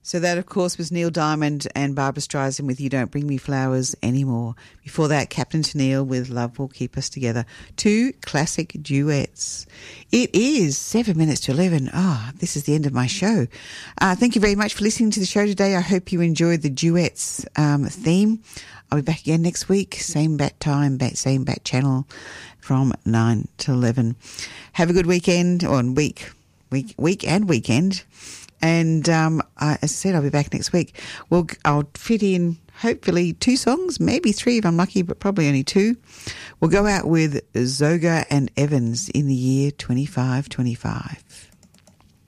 So that, of course, was Neil Diamond and Barbra Streisand with You Don't Bring Me Flowers Anymore. Before that, Captain Tennille with Love Will Keep Us Together. Two classic duets. It is 7 minutes to 11. This is the end of my show. Thank you very much for listening to the show today. I hope you enjoyed the duets theme. I'll be back again next week. Same bat time, same bat channel from 9 to 11. Have a good weekend, or week and weekend. And as I said, I'll be back next week. Well, I'll fit in hopefully 2 songs, maybe 3 if I'm lucky, but probably only 2. We'll go out with Zoga and Evans in the year 2525.